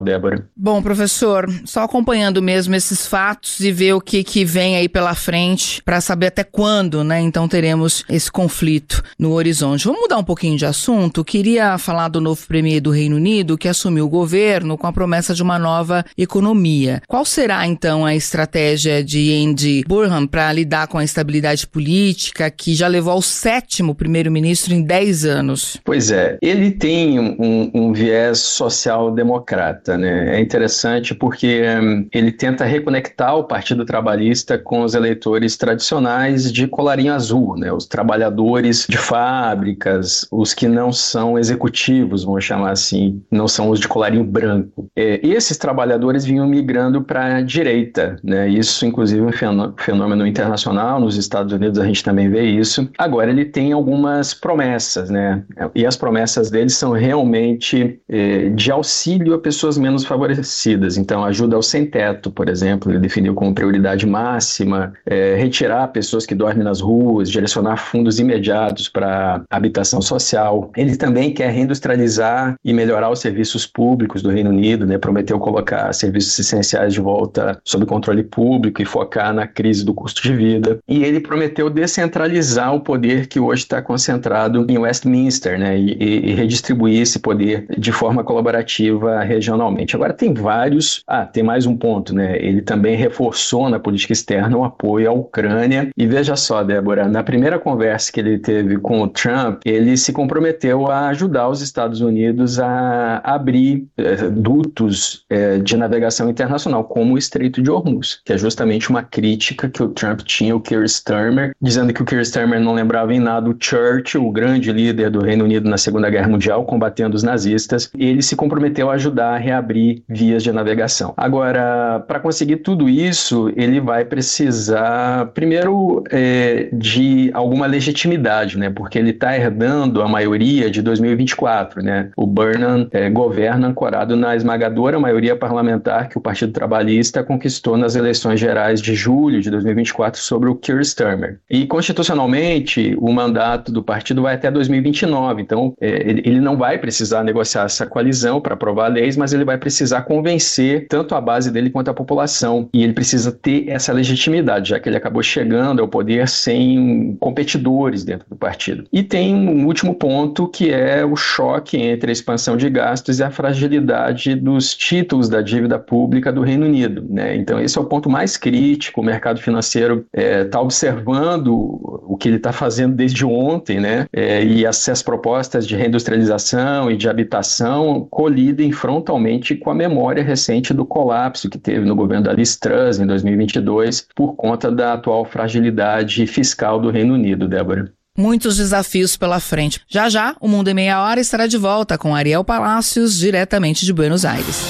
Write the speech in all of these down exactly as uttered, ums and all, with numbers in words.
Débora. Bom, professor, só acompanhando mesmo esses fatos e ver o que, que vem aí pela frente para saber até quando, né, então teremos esse conflito no horizonte. Vamos mudar um pouquinho de assunto. Queria falar do novo premier do Reino Unido que assumiu o governo com a promessa de uma nova economia. Qual será então a estratégia de Andy Burnham para lidar com a instabilidade política que já levou ao sétimo primeiro-ministro em dez anos? Pois é, ele tem um, um viés social-democrata. Né? É interessante porque um, ele tenta reconectar o Partido Trabalhista com os eleitores tradicionais de colarinho azul, né? Os trabalhadores de fábricas, os que não são executivos, vamos chamar assim, não são os de colarinho branco. É, esses trabalhadores vinham migrando para a direita, né? Isso inclusive é um fenômeno internacional, nos Estados Unidos a gente também vê isso. Agora ele tem algumas promessas, né? E as promessas dele são realmente é, de auxílio a pessoas menos favorecidas. Então, ajuda ao sem-teto, por exemplo, ele definiu como prioridade máxima, é, retirar pessoas que dormem nas ruas, direcionar fundos imediatos para habitação social. Ele também quer reindustrializar e melhorar os serviços públicos do Reino Unido, né? Prometeu colocar serviços essenciais de volta sob controle público e focar na crise do custo de vida. E ele prometeu descentralizar o poder que hoje está concentrado em Westminster, né? E, e, e redistribuir esse poder de forma colaborativa regionalmente. Agora tem vários... Ah, tem mais um ponto, né? Ele também reforçou na política externa o apoio à Ucrânia. E veja só, Débora, na primeira conversa que ele teve com o Trump, ele se comprometeu a ajudar os Estados Unidos a abrir é, dutos é, de navegação internacional, como o Estreito de Hormuz, que é justamente uma crítica que o Trump tinha, o Keir Starmer, dizendo que o Keir Starmer não lembrava em nada o Churchill, o grande líder do Reino Unido na Segunda Guerra Mundial, combatendo os nazistas. Ele se comprometeu a ajudar a reabrir abrir vias de navegação. Agora, para conseguir tudo isso, ele vai precisar, primeiro, é, de alguma legitimidade, né? Porque ele está herdando a maioria de dois mil e vinte e quatro, né? O Burnham é, governa ancorado na esmagadora maioria parlamentar que o Partido Trabalhista conquistou nas eleições gerais de julho de dois mil e vinte e quatro sobre o Keir Starmer. E, constitucionalmente, o mandato do partido vai até dois mil e vinte e nove, então é, ele, ele não vai precisar negociar essa coalizão para aprovar leis, mas ele vai precisar convencer tanto a base dele quanto a população. E ele precisa ter essa legitimidade, já que ele acabou chegando ao poder sem competidores dentro do partido. E tem um último ponto, que é o choque entre a expansão de gastos e a fragilidade dos títulos da dívida pública do Reino Unido, né? Então esse é o ponto mais crítico. O mercado financeiro está é, observando o que ele está fazendo desde ontem, né? É, e as, as propostas de reindustrialização e de habitação colidem frontalmente com a memória recente do colapso que teve no governo da Liz Truss em dois mil e vinte e dois por conta da atual fragilidade fiscal do Reino Unido, Débora. Muitos desafios pela frente. Já já, o Mundo em Meia Hora estará de volta com Ariel Palácios, diretamente de Buenos Aires.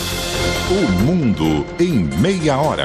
O Mundo em Meia Hora.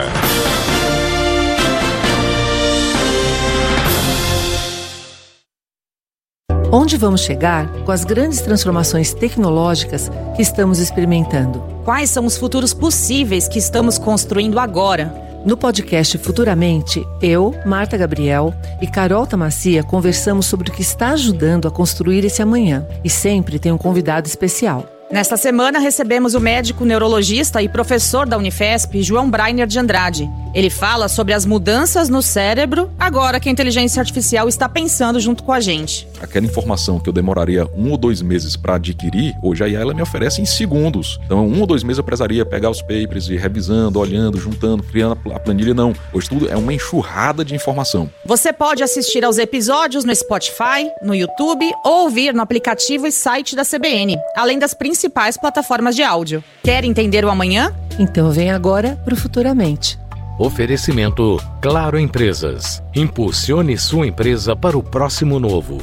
Onde vamos chegar com as grandes transformações tecnológicas que estamos experimentando? Quais são os futuros possíveis que estamos construindo agora? No podcast Futuramente, eu, Marta Gabriel e Carol Tamassia conversamos sobre o que está ajudando a construir esse amanhã. E sempre tem um convidado especial. Nesta semana, recebemos o médico neurologista e professor da Unifesp, João Breiner de Andrade. Ele fala sobre as mudanças no cérebro, agora que a inteligência artificial está pensando junto com a gente. Aquela informação que eu demoraria um ou dois meses para adquirir, hoje a I A ela me oferece em segundos. Então, um ou dois meses eu precisaria pegar os papers e ir revisando, olhando, juntando, criando a planilha. Não, hoje tudo é uma enxurrada de informação. Você pode assistir aos episódios no Spotify, no YouTube ou ouvir no aplicativo e site da C B N, além das principais plataformas de áudio. Quer entender o amanhã? Então vem agora pro Futuramente. Oferecimento Claro Empresas. Impulsione sua empresa para o próximo novo.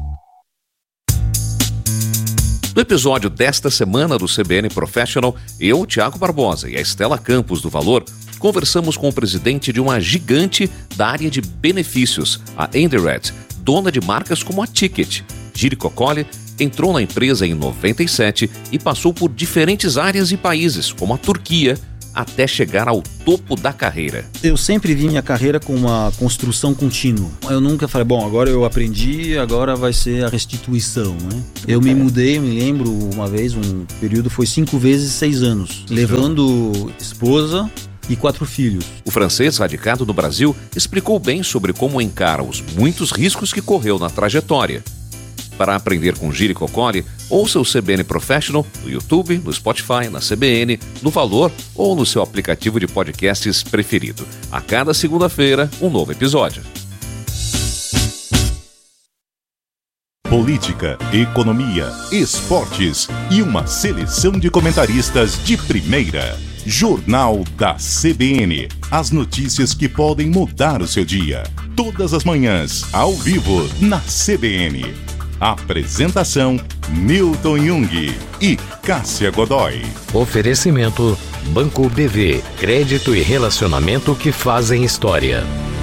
No episódio desta semana do C B N Professional, eu, Tiago Barbosa e a Estela Campos do Valor, conversamos com o presidente de uma gigante da área de benefícios, a Endired, dona de marcas como a Ticket. Giri Coccoli entrou na empresa em noventa e sete e passou por diferentes áreas e países, como a Turquia, até chegar ao topo da carreira. Eu sempre vi minha carreira com uma construção contínua. Eu nunca falei, bom, agora eu aprendi, agora vai ser a restituição, né? Eu me mudei, me lembro, uma vez, um período foi cinco vezes seis anos, levando esposa e quatro filhos. O francês, radicado no Brasil, explicou bem sobre como encara os muitos riscos que correu na trajetória. Para aprender com Giri Cocoli, ouça o C B N Professional no YouTube, no Spotify, na C B N, no Valor ou no seu aplicativo de podcasts preferido. A cada segunda-feira, um novo episódio. Política, economia, esportes e uma seleção de comentaristas de primeira. Jornal da C B N. As notícias que podem mudar o seu dia. Todas as manhãs, ao vivo, na C B N. Apresentação: Milton Jung e Cássia Godoy. Oferecimento: Banco B V. Crédito e relacionamento que fazem história.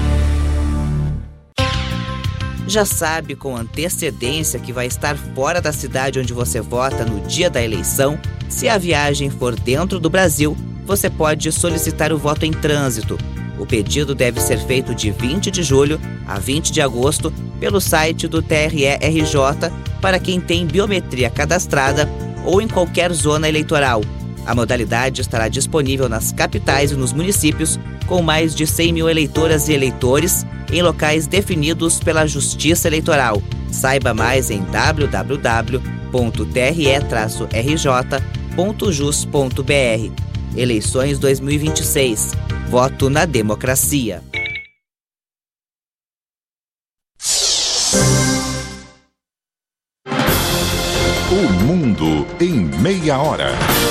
Já sabe com antecedência que vai estar fora da cidade onde você vota no dia da eleição? Se a viagem for dentro do Brasil, você pode solicitar o voto em trânsito. O pedido deve ser feito de vinte de julho a vinte de agosto pelo site do T R E R J para quem tem biometria cadastrada ou em qualquer zona eleitoral. A modalidade estará disponível nas capitais e nos municípios com mais de cem mil eleitoras e eleitores em locais definidos pela Justiça Eleitoral. Saiba mais em w w w ponto t r e r j ponto jus ponto b r. Eleições dois mil e vinte e seis. Voto na democracia. O Mundo em Meia Hora.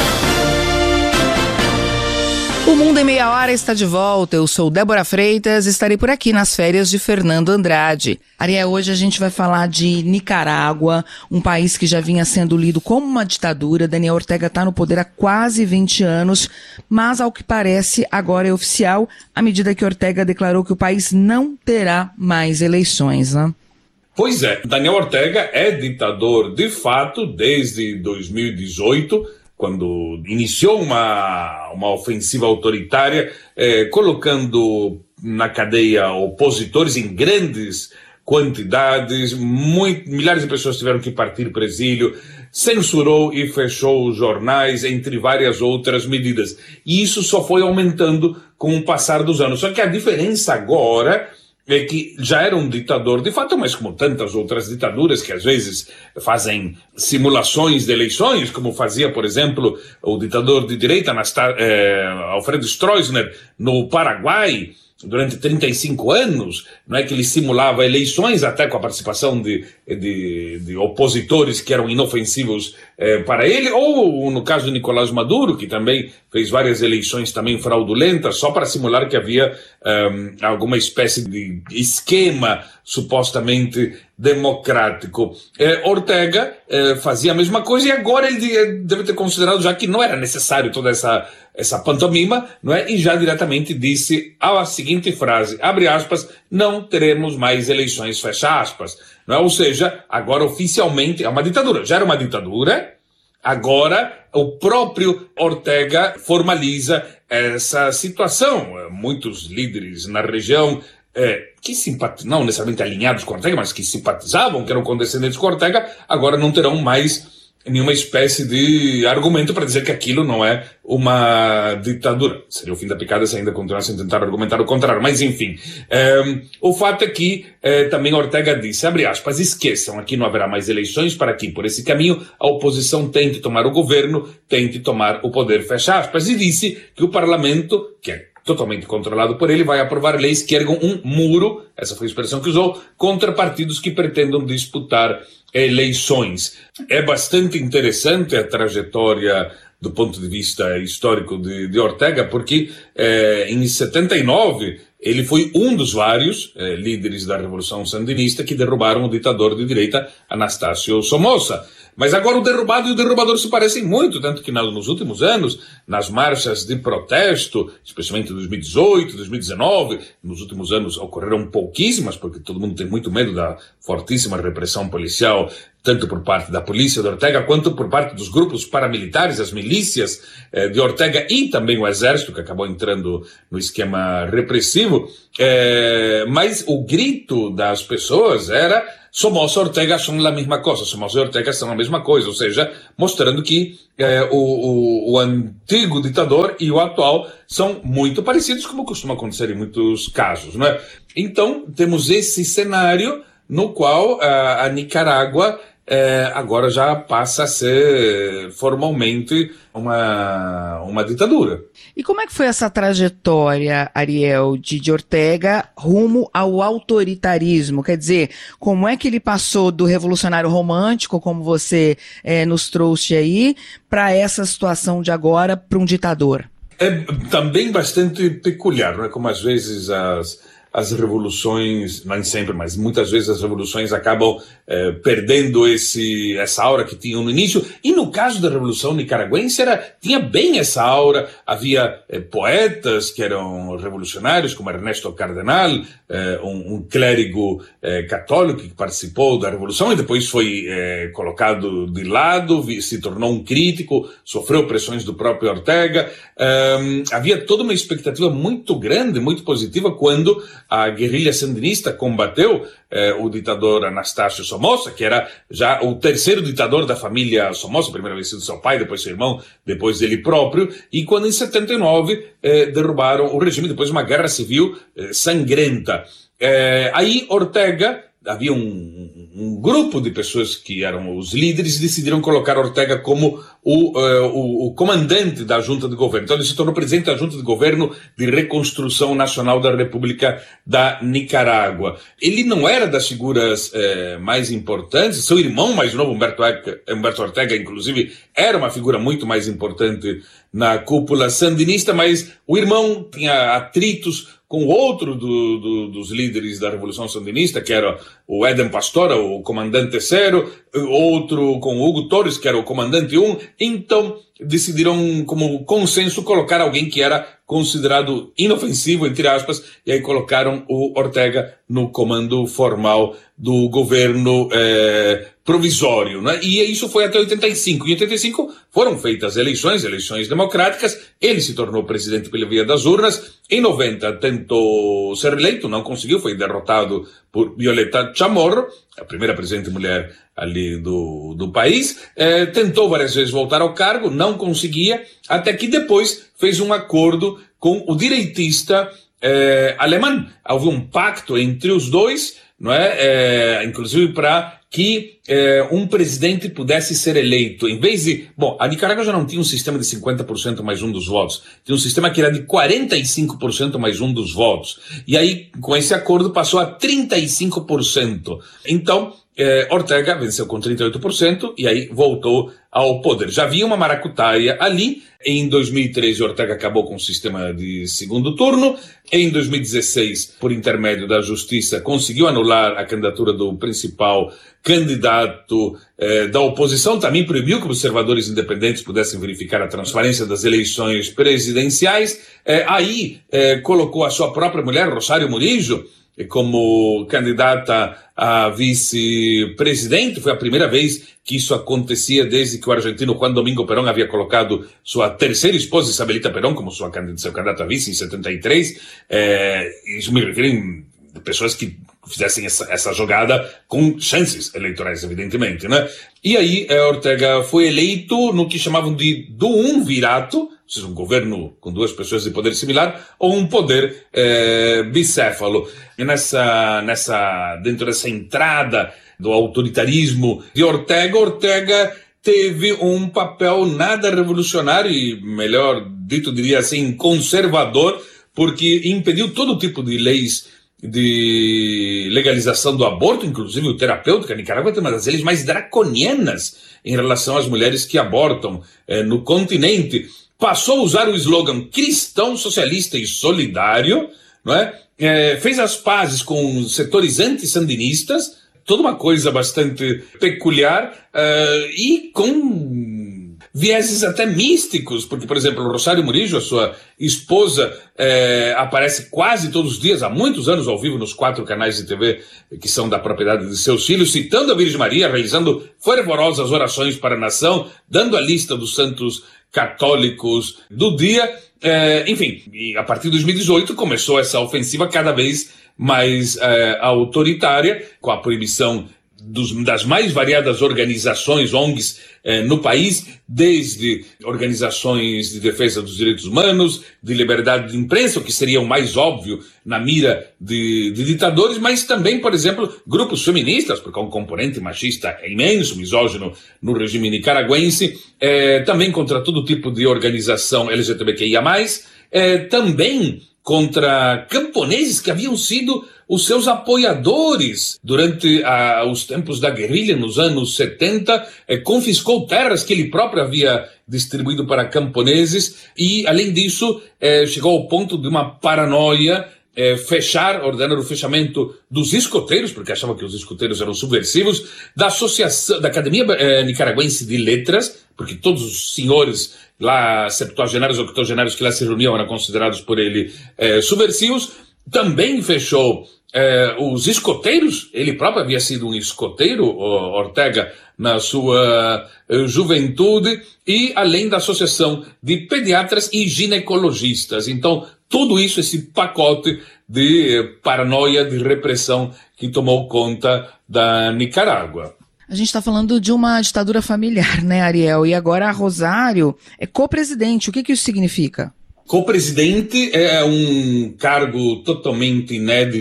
O Mundo em Meia Hora está de volta. Eu sou Débora Freitas e estarei por aqui nas férias de Fernando Andrade. Ariel, hoje a gente vai falar de Nicarágua, um país que já vinha sendo lido como uma ditadura. Daniel Ortega está no poder há quase vinte anos, mas ao que parece agora é oficial, à medida que Ortega declarou que o país não terá mais eleições, né? Pois é, Daniel Ortega é ditador de fato desde dois mil e dezoito, quando iniciou uma, uma ofensiva autoritária, eh, colocando na cadeia opositores em grandes quantidades, muito, milhares de pessoas tiveram que partir para o exílio, censurou e fechou os jornais, entre várias outras medidas. E isso só foi aumentando com o passar dos anos. Só que a diferença agora é que já era um ditador de fato, mas como tantas outras ditaduras que às vezes fazem simulações de eleições, como fazia, por exemplo, o ditador de direita, eh, Alfredo Stroessner, no Paraguai, durante trinta e cinco anos, não é que ele simulava eleições, até com a participação de, de, de opositores que eram inofensivos eh, para ele, ou no caso de Nicolás Maduro, que também fez várias eleições também fraudulentas, só para simular que havia um, alguma espécie de esquema supostamente democrático. Eh, Ortega eh, fazia a mesma coisa e agora ele deve ter considerado já que não era necessário toda essa, essa pantomima, não é? E já diretamente disse a seguinte frase, abre aspas, não teremos mais eleições, fecha aspas. Não é? Ou seja, agora oficialmente é uma ditadura. Já era uma ditadura, agora o próprio Ortega formaliza essa situação. Muitos líderes na região É, que simpatizavam, não necessariamente alinhados com Ortega, mas que simpatizavam, que eram condescendentes com Ortega, agora não terão mais nenhuma espécie de argumento para dizer que aquilo não é uma ditadura. Seria o fim da picada se ainda continuassem a tentar argumentar o contrário, mas enfim. É, o fato é que é, também Ortega disse, abre aspas, esqueçam, aqui não haverá mais eleições para que, por esse caminho, a oposição tente tomar o governo, tente tomar o poder, fecha aspas, e disse que o parlamento, que é totalmente controlado por ele, vai aprovar leis que ergam um muro, essa foi a expressão que usou, contra partidos que pretendam disputar eleições. É bastante interessante a trajetória do ponto de vista histórico de, de Ortega, porque eh, em setenta e nove ele foi um dos vários eh, líderes da Revolução Sandinista que derrubaram o ditador de direita Anastácio Somoza. Mas agora o derrubado e o derrubador se parecem muito, tanto que nos últimos anos, nas marchas de protesto, especialmente em dois mil e dezoito, dois mil e dezenove, nos últimos anos ocorreram pouquíssimas, porque todo mundo tem muito medo da fortíssima repressão policial, tanto por parte da polícia de Ortega, quanto por parte dos grupos paramilitares, as milícias eh, de Ortega e também o exército, que acabou entrando no esquema repressivo. Eh, mas o grito das pessoas era Somoza e Ortega são a mesma coisa, Somoza e Ortega são a mesma coisa, ou seja, mostrando que eh, o, o, o antigo ditador e o atual são muito parecidos, como costuma acontecer em muitos casos, não é? Então, temos esse cenário no qual a, a Nicarágua É, agora já passa a ser formalmente uma, uma ditadura. E como é que foi essa trajetória, Ariel, de, de Ortega rumo ao autoritarismo? Quer dizer, como é que ele passou do revolucionário romântico, como você é, nos trouxe aí, para essa situação de agora, para um ditador? É também bastante peculiar, não é? Como às vezes as... As revoluções, nem sempre, mas muitas vezes as revoluções acabam eh, perdendo esse, essa aura que tinham no início. E no caso da Revolução Nicaragüense, era, tinha bem essa aura. Havia eh, poetas que eram revolucionários, como Ernesto Cardenal, eh, um, um clérigo eh, católico que participou da Revolução e depois foi eh, colocado de lado, se tornou um crítico, sofreu pressões do próprio Ortega. Um, havia toda uma expectativa muito grande, muito positiva, quando a guerrilha sandinista combateu eh, o ditador Anastácio Somoza, que era já o terceiro ditador da família Somoza, primeira vez sido seu pai, depois seu irmão, depois dele próprio, e quando em setenta e nove eh, derrubaram o regime, depois de uma guerra civil eh, sangrenta. Eh, aí Ortega, havia um, um grupo de pessoas que eram os líderes e decidiram colocar Ortega como o, uh, o, o comandante da junta de governo. Então ele se tornou presidente da junta de governo de reconstrução nacional da República da Nicarágua. Ele não era das figuras uh, mais importantes, seu irmão mais novo, Humberto, Eca, Humberto Ortega, inclusive, era uma figura muito mais importante na cúpula sandinista, mas o irmão tinha atritos com outro do, do, dos líderes da Revolução Sandinista, que era o Eden Pastora, o comandante zero, outro com o Hugo Torres, que era o comandante um, então decidiram, como consenso, colocar alguém que era considerado inofensivo, entre aspas, e aí colocaram o Ortega no comando formal do governo eh, provisório, né? E isso foi até oitenta e cinco. Em oitenta e cinco foram feitas eleições, eleições democráticas, ele se tornou presidente pela via das urnas. Em noventa tentou ser eleito, não conseguiu, foi derrotado por Violeta Chamorro, a primeira presidente mulher ali do, do país. Eh, tentou várias vezes voltar ao cargo, não conseguia, até que depois fez um acordo com o direitista eh, alemão. Houve um pacto entre os dois, não é? Eh, inclusive para que eh, um presidente pudesse ser eleito, em vez de... Bom, a Nicarágua já não tinha um sistema de cinquenta por cento mais um dos votos, tinha um sistema que era de quarenta e cinco por cento mais um dos votos. E aí, com esse acordo, passou a trinta e cinco por cento. Então, eh, Ortega venceu com trinta e oito por cento e aí voltou ao poder. Já havia uma maracutaia ali. Em dois mil e treze, Ortega acabou com o sistema de segundo turno. Em dois mil e dezesseis, por intermédio da Justiça, conseguiu anular a candidatura do principal candidato eh, da oposição. Também proibiu que observadores independentes pudessem verificar a transparência das eleições presidenciais. Eh, aí eh, colocou a sua própria mulher, Rosário Murillo, como candidata a vice-presidente. Foi a primeira vez que isso acontecia desde que o argentino Juan Domingo Perón havia colocado sua terceira esposa, Isabelita Perón, como sua candidata a vice em setenta e três. É, isso me refere a pessoas que fizessem essa, essa jogada com chances eleitorais, evidentemente, né? E aí Ortega foi eleito no que chamavam de duumvirato, ou seja, um governo com duas pessoas de poder similar, ou um poder é, bicéfalo. E nessa, nessa, dentro dessa entrada do autoritarismo de Ortega, Ortega teve um papel nada revolucionário e, melhor dito, diria assim, conservador, porque impediu todo tipo de leis de legalização do aborto, inclusive o terapêutico. A Nicarágua tem uma das leis mais draconianas em relação às mulheres que abortam eh, no continente. Passou a usar o slogan cristão, socialista e solidário, não é? É, fez as pazes com setores antissandinistas, toda uma coisa bastante peculiar uh, e com vieses até místicos, porque, por exemplo, o Rosário Murillo, a sua esposa, eh, aparece quase todos os dias, há muitos anos ao vivo, nos quatro canais de T V que são da propriedade de seus filhos, citando a Virgem Maria, realizando fervorosas orações para a nação, dando a lista dos santos católicos do dia. Eh, enfim, e a partir de dois mil e dezoito começou essa ofensiva cada vez mais eh, autoritária, com a proibição Dos, das mais variadas organizações, O N Gs, eh, no país, desde organizações de defesa dos direitos humanos, de liberdade de imprensa, o que seria o mais óbvio na mira de, de ditadores, mas também, por exemplo, grupos feministas, porque há um componente machista imenso, misógino no regime nicaragüense, eh, também contra todo tipo de organização L G B T Q I A mais, eh, também contra camponeses que haviam sido os seus apoiadores durante a, os tempos da guerrilha, nos anos setenta, eh, confiscou terras que ele próprio havia distribuído para camponeses e, além disso, eh, chegou ao ponto de uma paranoia, eh, fechar, ordenar o fechamento dos escoteiros, porque achava que os escoteiros eram subversivos, da associação, da Academia eh, Nicaragüense de Letras, porque todos os senhores lá, septuagenários ou octogenários que lá se reuniam eram considerados por ele eh, subversivos. Também fechou eh, os escoteiros, ele próprio havia sido um escoteiro, Ortega, na sua eh, juventude, e além da Associação de Pediatras e Ginecologistas. Então, tudo isso, esse pacote de eh, paranoia, de repressão que tomou conta da Nicarágua. A gente está falando de uma ditadura familiar, né, Ariel? E agora a Rosário é co-presidente. O que, que isso significa? Co-presidente é um cargo totalmente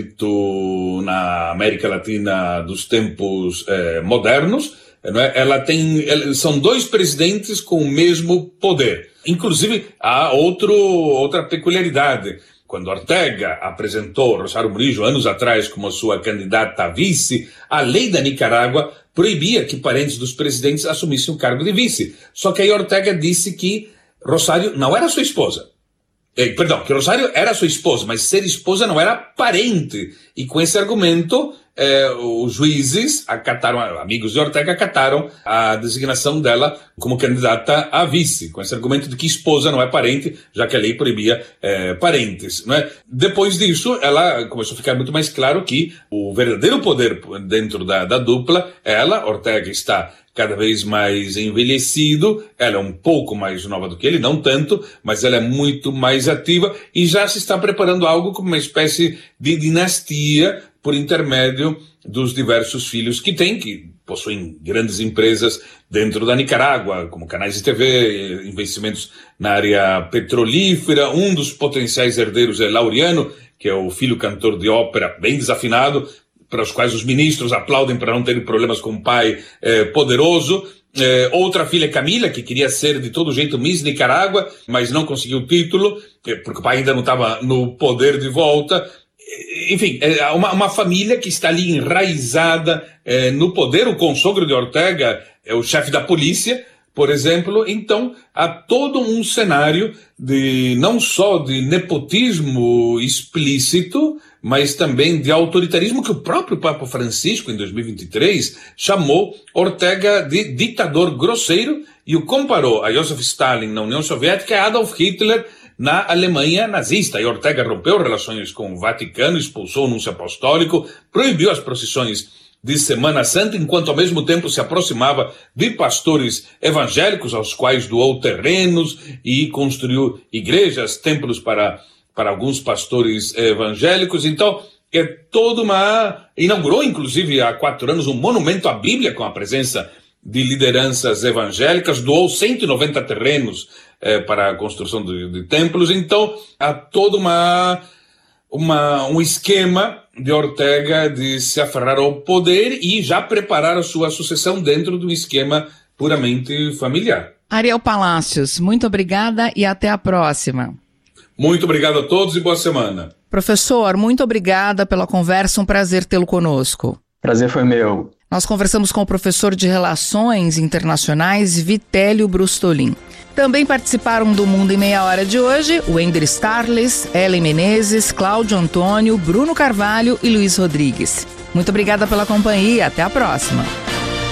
inédito na América Latina dos tempos eh, modernos. Não é? Ela tem, são dois presidentes com o mesmo poder. Inclusive, há outro, outra peculiaridade. Quando Ortega apresentou Rosário Murillo anos atrás como sua candidata a vice, a lei da Nicarágua proibia que parentes dos presidentes assumissem o cargo de vice. Só que aí Ortega disse que Rosário não era sua esposa. Eh, perdão, que Rosário era sua esposa, mas ser esposa não era parente. E com esse argumento, eh, os juízes acataram, amigos de Ortega acataram a designação dela como candidata a vice, com esse argumento de que esposa não é parente, já que a lei proibia eh, parentes. Não é? Depois disso, ela começou a ficar muito mais claro que o verdadeiro poder dentro da, da dupla, ela, Ortega, está cada vez mais envelhecido, ela é um pouco mais nova do que ele, não tanto, mas ela é muito mais ativa e já se está preparando algo como uma espécie de dinastia por intermédio dos diversos filhos que tem, que possuem grandes empresas dentro da Nicarágua, como canais de T V, investimentos na área petrolífera. Um dos potenciais herdeiros é Laureano, que é o filho cantor de ópera bem desafinado, para os quais os ministros aplaudem para não terem problemas com o pai eh, poderoso. Eh, outra filha, Camila, que queria ser de todo jeito Miss Nicarágua, mas não conseguiu o título, eh, porque o pai ainda não estava no poder de volta. Enfim, é uma, uma família que está ali enraizada eh, no poder. O consogro de Ortega é o chefe da polícia, por exemplo. Então, há todo um cenário de não só de nepotismo explícito, mas também de autoritarismo que o próprio Papa Francisco, em dois mil e vinte e três, chamou Ortega de ditador grosseiro e o comparou a Joseph Stalin na União Soviética e a Adolf Hitler na Alemanha nazista. E Ortega rompeu relações com o Vaticano, expulsou o nuncio apostólico, proibiu as procissões de Semana Santa, enquanto ao mesmo tempo se aproximava de pastores evangélicos, aos quais doou terrenos e construiu igrejas, templos para, para alguns pastores evangélicos. Então, é toda uma... Inaugurou, inclusive, há quatro anos, um monumento à Bíblia com a presença de lideranças evangélicas, doou cento e noventa terrenos eh, para a construção de, de templos. Então, há toda uma... Uma, um esquema de Ortega de se aferrar ao poder e já preparar a sua sucessão dentro de um esquema puramente familiar. Ariel Palacios, muito obrigada e até a próxima. Muito obrigado a todos e boa semana. Professor, muito obrigada pela conversa, um prazer tê-lo conosco. Prazer foi meu. Nós conversamos com o professor de Relações Internacionais, Vitélio Brustolin. Também participaram do Mundo em Meia Hora de hoje o Ender Starles, Ellen Menezes, Cláudio Antônio, Bruno Carvalho e Luiz Rodrigues. Muito obrigada pela companhia. Até a próxima.